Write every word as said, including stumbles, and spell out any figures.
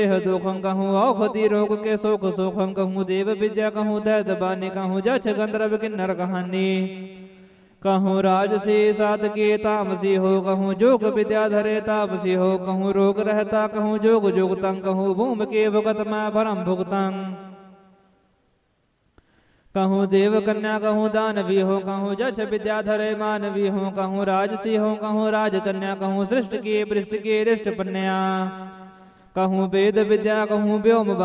दुखं कहूँ औखति रोग के शोक शोखं कहूँ देव विद्या कहूँ दैत बानी कहूँ जछ गंधर्व किन्नर कहानी कहूँ राजसी सात के तामसी हो कहूँ जोग विद्या धरे तापसी हो कहूँ रोग रहता कहूँ जोग जोगतं कहूँ भूम के भुगत मा भरम भुगतं कहूँ देव कन्या कहूँ दानवी हो कहूँ जछ विद्या धरे मानवी हो कहूँ राजसी हो कहूँ राज कन्या कहूँ सृष्ट के पृष्ठ के रिष्ट पन्या कहूँ वेद विद्या कहूँ व्योम